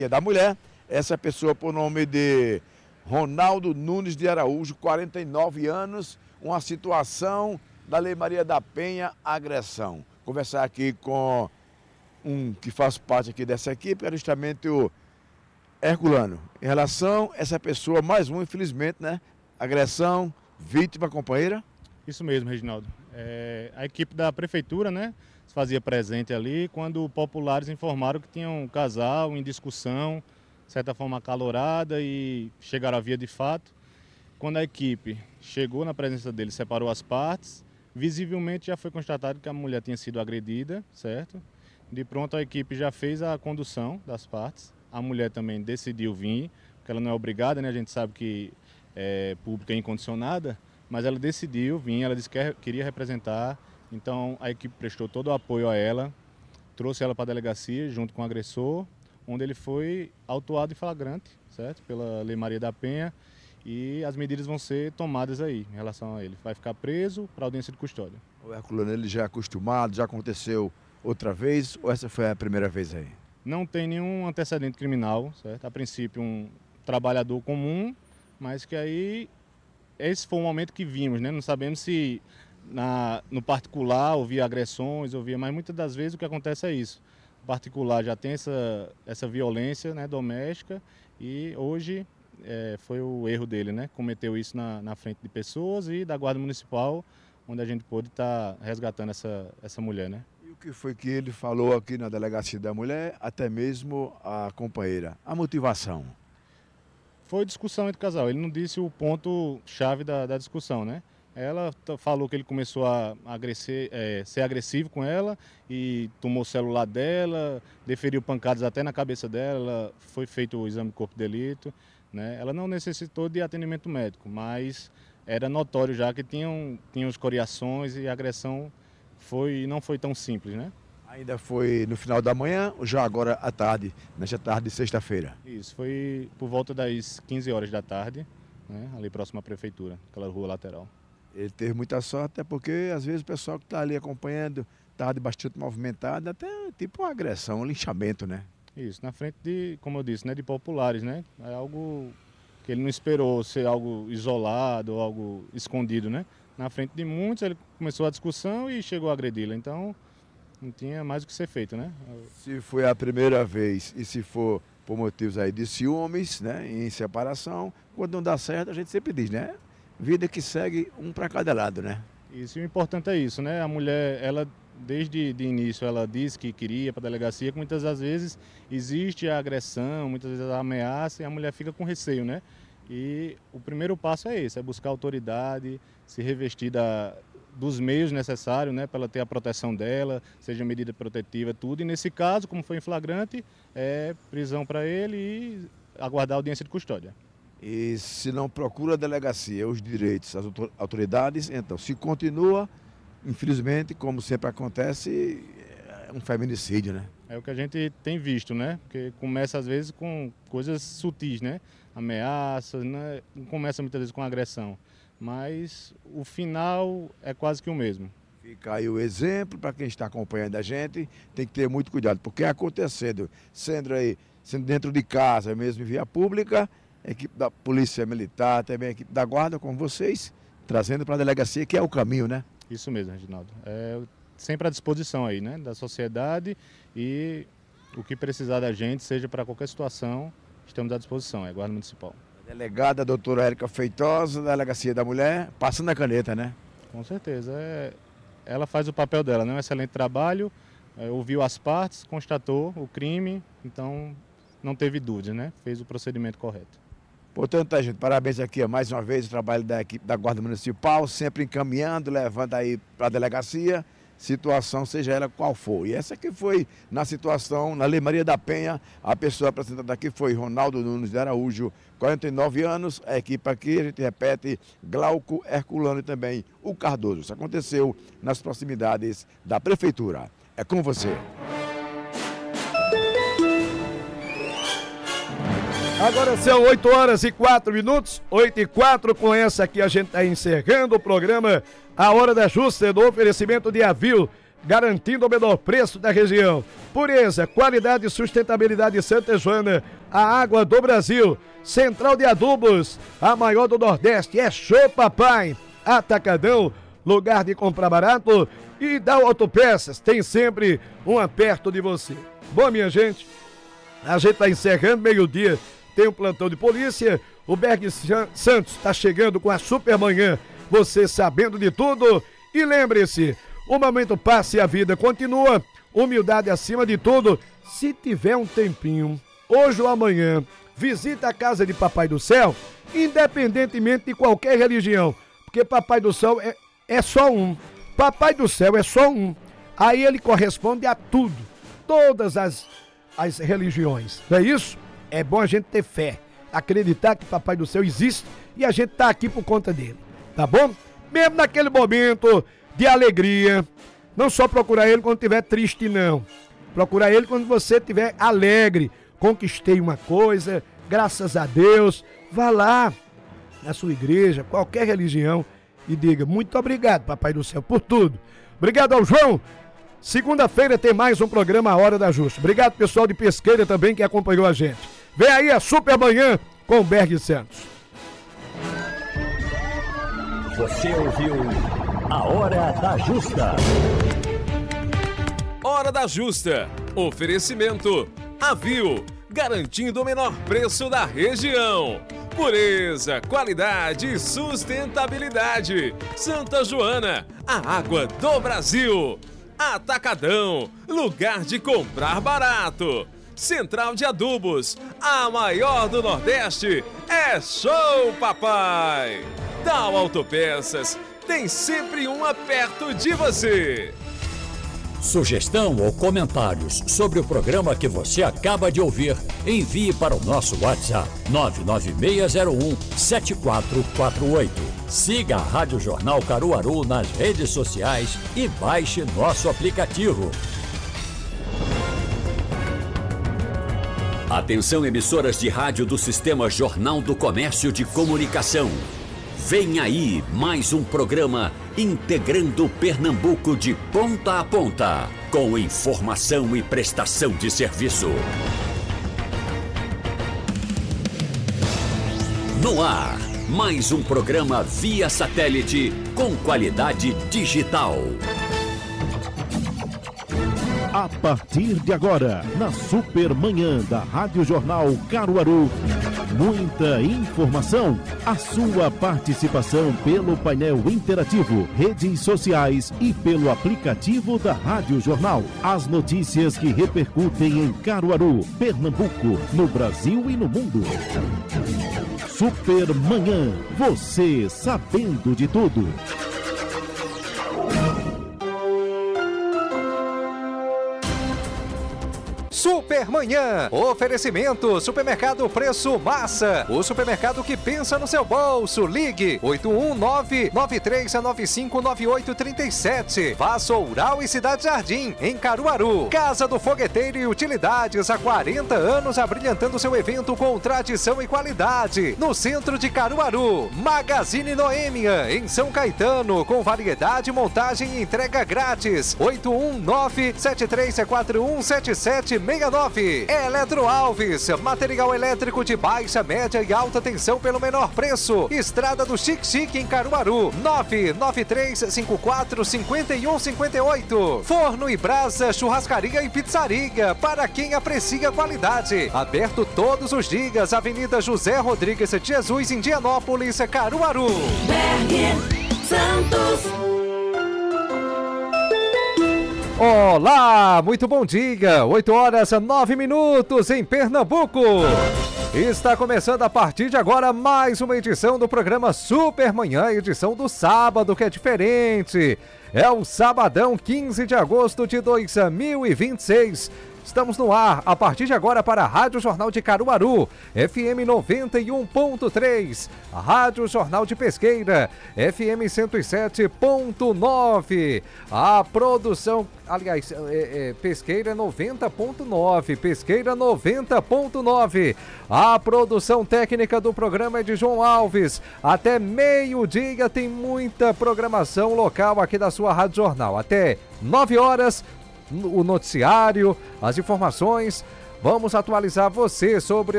da Mulher, essa pessoa por nome de Ronaldo Nunes de Araújo, 49 anos, uma situação da Lei Maria da Penha, agressão. Conversar aqui com um que faz parte aqui dessa equipe, é justamente o Herculano. Em relação a essa pessoa, mais um, infelizmente, né? Agressão, vítima, companheira. Isso mesmo, Reginaldo. A equipe da prefeitura, né, se fazia presente ali quando populares informaram que tinha um casal em discussão, de certa forma acalorada, e chegaram à via de fato. Quando a equipe chegou na presença dele, separou as partes, visivelmente já foi constatado que a mulher tinha sido agredida, certo? De pronto a equipe já fez a condução das partes. A mulher também decidiu vir, porque ela não é obrigada, né? A gente sabe que é pública e incondicionada, mas ela decidiu vir, ela disse que queria representar. Então a equipe prestou todo o apoio a ela, trouxe ela para a delegacia junto com o agressor, onde ele foi autuado em flagrante, certo? Pela Lei Maria da Penha, e as medidas vão ser tomadas aí em relação a ele. Vai ficar preso para audiência de custódia. O Herculano, ele já é acostumado, já aconteceu outra vez, ou essa foi a primeira vez aí? Não tem nenhum antecedente criminal, certo? A princípio um trabalhador comum, mas que aí esse foi o momento que vimos, né? Não sabemos se no particular ouvia agressões, mas muitas das vezes o que acontece é isso. O particular já tem essa violência, né, doméstica, e hoje foi o erro dele, né? Cometeu isso na frente de pessoas e da Guarda Municipal, onde a gente pôde estar resgatando essa mulher, né? E o que foi que ele falou aqui na Delegacia da Mulher, até mesmo a companheira? A motivação? Foi discussão entre o casal. Ele não disse o ponto-chave da discussão, né? Ela falou que ele começou a ser agressivo com ela e tomou o celular dela, deferiu pancadas até na cabeça dela, foi feito o exame de corpo de delito, né? Ela não necessitou de atendimento médico, mas era notório já que tinham escoriações e a agressão não foi tão simples, né? Ainda foi no final da manhã ou já agora à tarde, nesta tarde de sexta-feira? Isso, foi por volta das 15 horas da tarde, né? Ali próximo à prefeitura, aquela rua lateral. Ele teve muita sorte, até porque às vezes o pessoal que está ali acompanhando, tarde bastante movimentada, até tipo uma agressão, um linchamento, né? Isso, na frente de, como eu disse, né, de populares, né? É algo que ele não esperou ser algo isolado ou algo escondido, né? Na frente de muitos ele começou a discussão e chegou a agredi-la, então não tinha mais o que ser feito, né? Se foi a primeira vez e se for por motivos aí de ciúmes, né, em separação, quando não dá certo a gente sempre diz, né? Vida que segue um para cada lado, né? Isso, e o importante é isso, né? A mulher, ela desde de início, ela disse que queria para a delegacia, que muitas das vezes existe a agressão, muitas vezes a ameaça e a mulher fica com receio, né? E o primeiro passo é esse, é buscar autoridade, se revestir dos meios necessários, né, para ela ter a proteção dela, seja medida protetiva, tudo. E nesse caso, como foi em flagrante, é prisão para ele e aguardar a audiência de custódia. E se não procura a delegacia, os direitos, as autoridades, então se continua, infelizmente, como sempre acontece, é um feminicídio, né? É o que a gente tem visto, né? Porque começa às vezes com coisas sutis, né? Ameaças, né? Começa muitas vezes com agressão, mas o final é quase que o mesmo. Fica aí o exemplo para quem está acompanhando a gente, tem que ter muito cuidado, porque acontecendo, sendo dentro de casa, mesmo em via pública, a equipe da Polícia Militar, também a equipe da Guarda, com vocês, trazendo para a delegacia, que é o caminho, né? Isso mesmo, Reginaldo. Sempre à disposição aí, né, da sociedade, e o que precisar da gente, seja para qualquer situação, estamos à disposição, é Guarda Municipal. A delegada, a doutora Érica Feitosa, da Delegacia da Mulher, passando a caneta, né? Com certeza. Ela faz o papel dela, né? Um excelente trabalho, ouviu as partes, constatou o crime, então não teve dúvida, né? Fez o procedimento correto. Portanto, gente, parabéns aqui mais uma vez o trabalho da equipe da Guarda Municipal, sempre encaminhando, levando aí para a delegacia, situação seja ela qual for. E essa aqui foi na situação, na Lei Maria da Penha, a pessoa apresentada aqui foi Ronaldo Nunes de Araújo, 49 anos, a equipe aqui, a gente repete, Glauco, Herculano e também o Cardoso. Isso aconteceu nas proximidades da Prefeitura. É com você. Agora são 8 horas e 4 minutos, 8h04, com essa aqui a gente está encerrando o programa A Hora da Justa, do oferecimento de Avil, garantindo o menor preço da região. Pureza, qualidade e sustentabilidade Santa Joana, a água do Brasil. Central de Adubos, a maior do Nordeste, é show papai. Atacadão, lugar de comprar barato. E da Autopeças, tem sempre um perto de você. Bom, minha gente, a gente está encerrando, meio-dia, tem um plantão de polícia. O Berg Santos está chegando com a Supermanhã, você sabendo de tudo. E lembre-se, o momento passa e a vida continua. Humildade acima de tudo. Se tiver um tempinho, hoje ou amanhã, visita a casa de Papai do Céu, independentemente de qualquer religião, porque Papai do Céu é só um. Papai do Céu é só um. Aí ele corresponde a tudo, todas as religiões. Não é isso? É bom a gente ter fé, acreditar que Papai do Céu existe e a gente tá aqui por conta dele, tá bom? Mesmo naquele momento de alegria, não só procurar ele quando estiver triste, não. Procurar ele quando você estiver alegre. Conquistei uma coisa, graças a Deus. Vá lá na sua igreja, qualquer religião, e diga: muito obrigado, Papai do Céu, por tudo. Obrigado ao João. Segunda-feira tem mais um programa A Hora da Justa. Obrigado, pessoal de Pesqueira também que acompanhou a gente. Vem aí a Supermanhã com o Berg Santos. Você ouviu A Hora da Justa. Hora da Justa. Oferecimento Avil, garantindo o menor preço da região. Pureza, qualidade e sustentabilidade. Santa Joana, a água do Brasil. Atacadão, lugar de comprar barato. Central de Adubos, a maior do Nordeste. É show, papai! Tal Autopeças, tem sempre uma perto de você. Sugestão ou comentários sobre o programa que você acaba de ouvir, envie para o nosso WhatsApp 99601-7448. Siga a Rádio Jornal Caruaru nas redes sociais e baixe nosso aplicativo. Atenção, emissoras de rádio do Sistema Jornal do Comércio de Comunicação. Vem aí mais um programa integrando Pernambuco de ponta a ponta, com informação e prestação de serviço. No ar, mais um programa via satélite com qualidade digital. A partir de agora, na Supermanhã da Rádio Jornal Caruaru, muita informação, a sua participação pelo painel interativo, redes sociais e pelo aplicativo da Rádio Jornal. As notícias que repercutem em Caruaru, Pernambuco, no Brasil e no mundo. Supermanhã, você sabendo de tudo. Supermanhã, oferecimento, Supermercado Preço Massa, o supermercado que pensa no seu bolso. Ligue 819-9395-9837. Vassoural e Cidade Jardim, em Caruaru. Casa do Fogueteiro e Utilidades, há 40 anos abrilhantando seu evento com tradição e qualidade. No centro de Caruaru. Magazine Noêmia, em São Caetano, com variedade, montagem e entrega grátis. 819-7341-7769. Eletro Alves, material elétrico de baixa, média e alta tensão pelo menor preço. Estrada do Xique em Caruaru, 993545158. Forno e Brasa, churrascaria e pizzaria, para quem aprecia qualidade. Aberto todos os dias, Avenida José Rodrigues de Jesus, Indianópolis, Caruaru. Berg Santos. Olá, muito bom dia, 8h09 em Pernambuco. Está começando a partir de agora mais uma edição do programa Supermanhã, edição do sábado, que é diferente. É o sabadão 15 de agosto de 2026. Estamos no ar a partir de agora para a Rádio Jornal de Caruaru, FM 91.3, a Rádio Jornal de Pesqueira, FM 107.9. A produção, aliás, Pesqueira 90.9, Pesqueira 90.9. A produção técnica do programa é de João Alves. Até meio-dia tem muita programação local aqui da sua Rádio Jornal. Até 9 horas, o noticiário, as informações. Vamos atualizar você sobre